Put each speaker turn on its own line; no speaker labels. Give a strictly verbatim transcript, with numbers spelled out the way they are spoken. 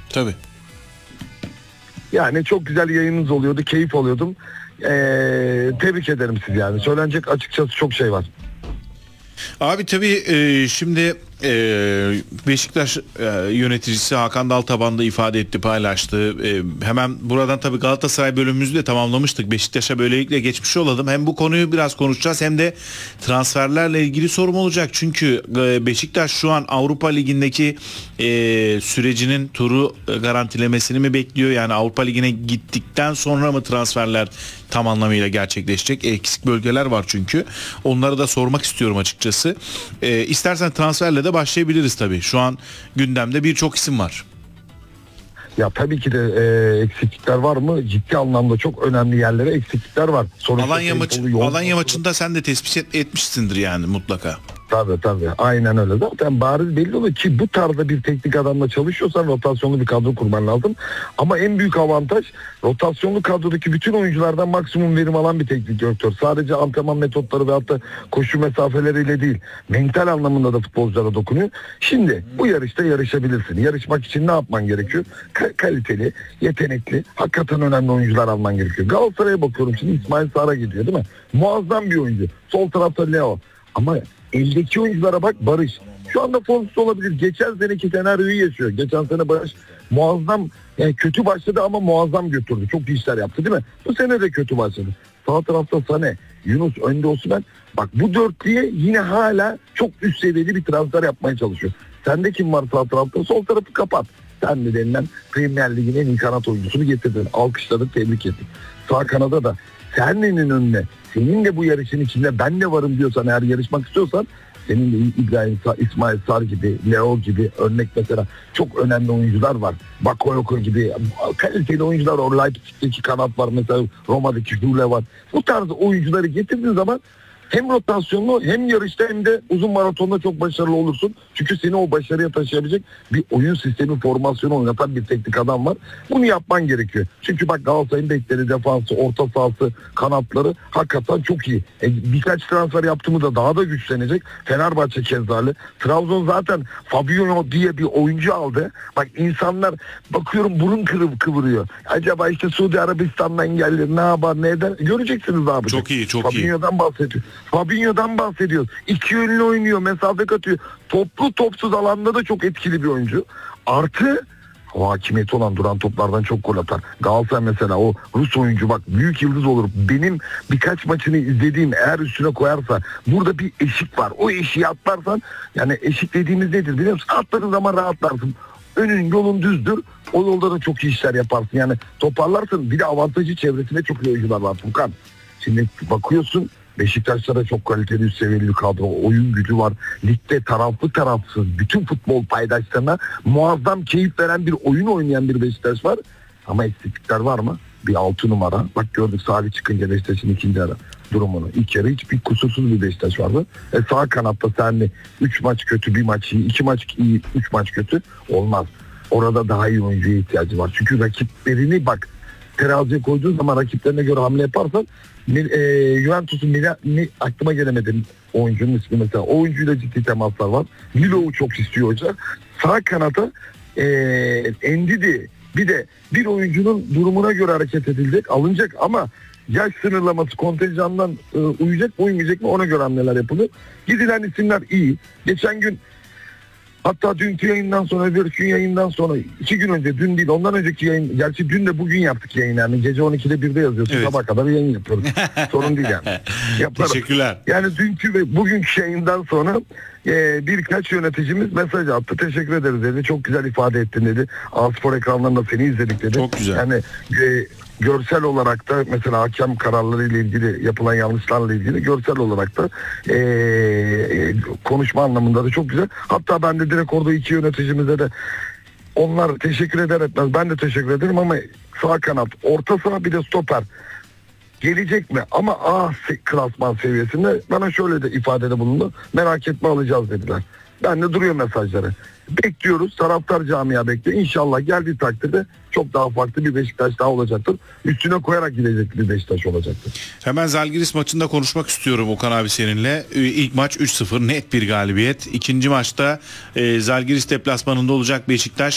Tabii.
Yani çok güzel yayınınız oluyordu. Keyif alıyordum. Ee, tebrik ederim sizi yani. Söylenecek açıkçası çok şey var.
Abi tabii e, şimdi e, Beşiktaş e, yöneticisi Hakan Daltaban da ifade etti, paylaştı. E, hemen buradan tabii Galatasaray bölümümüzü de tamamlamıştık. Beşiktaş'a böylelikle geçmiş olalım. Hem bu konuyu biraz konuşacağız hem de transferlerle ilgili sorum olacak. Çünkü e, Beşiktaş şu an Avrupa Ligi'ndeki e, sürecinin turu e, garantilemesini mi bekliyor? Yani Avrupa Ligi'ne gittikten sonra mı transferler tam anlamıyla gerçekleşecek? Eksik bölgeler var çünkü. Onları da sormak istiyorum açıkçası. E, istersen transferle de başlayabiliriz tabii. Şu an gündemde birçok isim var.
Ya tabii ki de e, eksiklikler var mı? Ciddi anlamda çok önemli yerlere eksiklikler var. Sonuçta
Alanya, maçı, Alanya maçında sen de tespit et, etmişsindir yani mutlaka.
Tabii tabii. Aynen öyle. Zaten bariz belli oluyor ki bu tarzda bir teknik adamla çalışıyorsan rotasyonlu bir kadro kurman lazım. Ama en büyük avantaj rotasyonlu kadrodaki bütün oyunculardan maksimum verim alan bir teknik direktör. Sadece antrenman metotları ve hatta koşu mesafeleriyle değil, mental anlamında da futbolculara dokunuyor. Şimdi bu yarışta yarışabilirsin. Yarışmak için ne yapman gerekiyor? Ka- kaliteli, yetenekli, hakikaten önemli oyuncular alman gerekiyor. Galatasaray'a bakıyorum şimdi, İsmail Sarı gidiyor değil mi? Muazzam bir oyuncu. Sol tarafta Leo. Ama eldeki oyunculara bak, Barış. Şu anda formsuz olabilir. Geçen seneki senaryoyu yaşıyor. Geçen sene Barış muazzam, yani kötü başladı ama muazzam götürdü. Çok iyi işler yaptı değil mi? Bu sene de kötü başladı. Sağ tarafta Sané, Yunus, önde Osimhen. Bak bu dörtlüye yine hala çok üst seviyeli bir transfer yapmaya çalışıyor. Sende kim var sağ tarafta? Sol tarafı kapat. Sen de denilen Premier Lig'in en iyi kanat oyuncusunu getirdin. Alkışladık, tebrik ettik. Sağ kanada da Serne'nin önüne, senin de bu yarışın içinde ben de varım diyorsan, eğer yarışmak istiyorsan, senin de İbrahim, İsmail Sarı gibi, Leo gibi örnek mesela çok önemli oyuncular var. Bakayoko gibi kaliteli oyuncular var. O Leipzig'teki kanat var mesela, Roma'daki Jule var. Bu tarz oyuncuları getirdiğin zaman hem rotasyonlu hem yarışta hem de uzun maratonda çok başarılı olursun. Çünkü seni o başarıya taşıyabilecek bir oyun sistemi, formasyonu oynatan bir teknik adam var. Bunu yapman gerekiyor. Çünkü bak Galatasaray'ın bekleri, defansı, orta sahası, kanatları hakikaten çok iyi. E, birkaç transfer yaptı mı da daha da güçlenecek. Fenerbahçe kezalı. Trabzon zaten Fabinho diye bir oyuncu aldı. Bak insanlar bakıyorum burun kıvır, kıvırıyor. Acaba işte Suudi Arabistan'dan geldi, ne yapar, ne eder? Göreceksiniz abi.
Çok iyi, çok iyi.
Fabinho'dan bahsediyor. Fabinho'dan bahsediyoruz. İki yönlü oynuyor, mesafe katıyor. Toplu topsuz alanda da çok etkili bir oyuncu. Artı o hakimiyeti olan, duran toplardan çok gol atar. Galatasaray mesela, o Rus oyuncu bak büyük yıldız olur. Benim birkaç maçını izlediğim, eğer üstüne koyarsa burada bir eşik var. O eşiği atlarsan, yani eşik dediğimiz nedir biliyor musun? Atladığın zaman rahatlarsın. Önün yolun düzdür. O yolda da çok iyi işler yaparsın. Yani toparlarsın. Bir de avantajı çevresinde çok iyi oyuncular var Furkan. Şimdi bakıyorsun, Beşiktaş'ta da çok kaliteli, üst seviyeli bir kadro, oyun gücü var. Ligde taraflı tarafsız bütün futbol paydaşlarına muazzam keyif veren bir oyun oynayan bir Beşiktaş var. Ama eksiklikler var mı? Bir altı numara. Bak gördük Salih çıkınca Beşiktaş'ın ikinci ara durumunu. İlk yarı hiçbir kusursuz bir Beşiktaş vardı. E sağ kanatta senli üç maç kötü, bir maç iyi, iki maç iyi, üç maç kötü olmaz. Orada daha iyi oyuncuya ihtiyacı var. Çünkü rakiplerini bak teraziye koyduğun zaman rakiplerine göre hamle yaparsan, e, Juventus'un Mila, mi, aklıma gelemedi oyuncunun ismi mesela. O oyuncuyla ciddi temaslar var. Milo'yu çok istiyor hoca. Sağ kanata e, Endidi, bir de bir oyuncunun durumuna göre hareket edilecek, alınacak ama yaş sınırlaması kontenjandan e, uyacak mı uymayacak mı, ona göre hamleler yapılır. Gidilen isimler iyi. Geçen gün, hatta dünkü yayından sonra, bir gün yayından sonra, iki gün önce, dün değil ondan önceki yayın, gerçi dün de bugün yaptık yayın yani, gece on ikide birde yazıyorsun, evet. Sabah kadar yayın yapıyoruz. Sorun değil yani. Yaparız.
Teşekkürler.
Yani dünkü ve bugünkü yayından sonra e, birkaç yöneticimiz mesaj attı. Teşekkür ederiz dedi. Çok güzel ifade ettin dedi. A-Spor ekranlarında seni izledik dedi.
Çok güzel.
Yani e, görsel olarak da mesela hakem kararları ile ilgili, yapılan yanlışlarla ilgili görsel olarak da e, konuşma anlamında da çok güzel. Hatta ben de direkt orada iki yöneticimize de, onlar teşekkür eder etmez ben de teşekkür ederim ama sağ kanat, orta saha, bir de stoper gelecek mi? Ama A klasman seviyesinde bana şöyle de ifadede bulundu. Merak etme, alacağız dediler. Ben de duruyor mesajları. Bekliyoruz. Taraftar camia bekliyor. İnşallah geldiği takdirde çok daha farklı bir Beşiktaş daha olacaktır. Üstüne koyarak gidecek bir Beşiktaş olacaktır.
Hemen Zalgiris maçında konuşmak istiyorum Okan abi seninle. İlk maç üç sıfır net bir galibiyet. İkinci maçta e, Zalgiris deplasmanında olacak Beşiktaş.